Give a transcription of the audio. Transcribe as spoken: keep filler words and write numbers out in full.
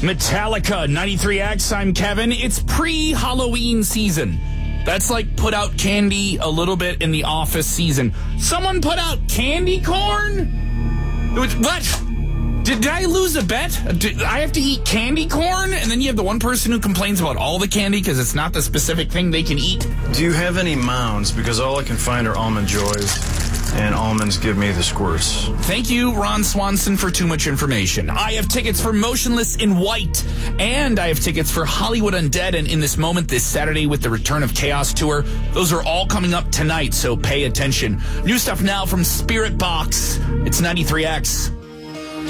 Metallica, ninety-three X, I'm Kevin. It's pre-Halloween season. That's like put out candy a little bit in the office season. Someone put out candy corn? What? Did, did I lose a bet? Did I have to eat candy corn? And then you have the one person who complains about all the candy because it's not the specific thing they can eat. Do you have any mounds? Because all I can find are Almond Joys, and almonds give me the squirts. Thank you, Ron Swanson, for too much information. I have tickets for Motionless in White, and I have tickets for Hollywood Undead and In This Moment this Saturday with the Return of Chaos Tour. Those are all coming up tonight, so pay attention. New stuff now from Spirit Box. It's ninety-three X.